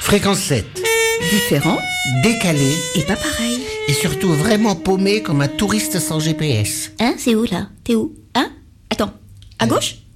Fréquence 7. Différent Décalé. et pas pareil. Et surtout vraiment paumé comme un touriste sans GPS. Hein, c'est où là? T'es où? Hein? Attends, à gauche?